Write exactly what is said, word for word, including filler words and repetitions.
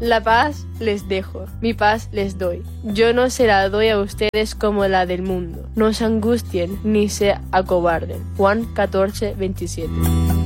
La paz les dejo, mi paz les doy. Yo no se la doy a ustedes como la del mundo. No se angustien ni se acobarden. Juan catorce, veintisiete.